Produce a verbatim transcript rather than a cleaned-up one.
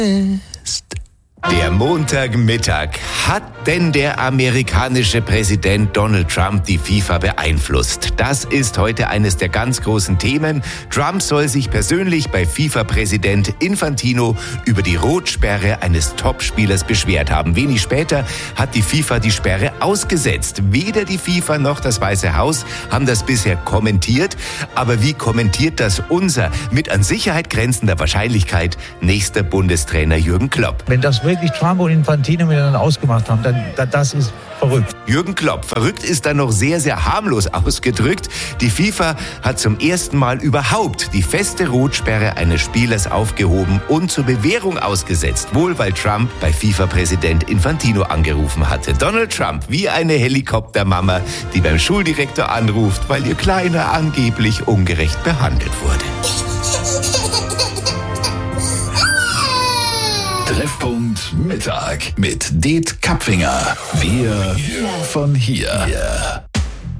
Der Montagmittag. Hat denn der amerikanische Präsident Donald Trump die FIFA beeinflusst? Das ist heute eines der ganz großen Themen. Trump soll sich persönlich bei FIFA-Präsident Infantino über die Rotsperre eines Topspielers beschwert haben. Wenig später hat die FIFA die Sperre ausgesetzt. Weder die FIFA noch das Weiße Haus haben das bisher kommentiert. Aber wie kommentiert das unser mit an Sicherheit grenzender Wahrscheinlichkeit nächster Bundestrainer Jürgen Klopp? Wenn das wirklich Trump und Infantino miteinander ausgemacht haben, dann, dann das ist verrückt. Jürgen Klopp. Verrückt ist dann noch sehr, sehr harmlos ausgedrückt. Die FIFA hat zum ersten Mal überhaupt die feste Rotsperre eines Spielers aufgehoben und zur Bewährung ausgesetzt. Wohl, weil Trump bei FIFA-Präsident Infantino angerufen hatte. Donald Trump wie eine Helikoptermama, die beim Schuldirektor anruft, weil ihr Kleiner angeblich ungerecht behandelt wurde. Treffpunkt Mittag mit Det Kapfinger. Wir von hier.